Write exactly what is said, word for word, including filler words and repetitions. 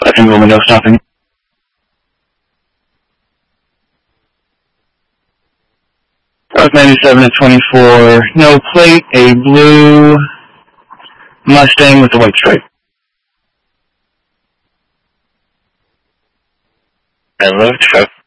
Second woman, no stopping. South ninety-seven at twenty-four, no plate, a blue Mustang with a white stripe. Hello, truck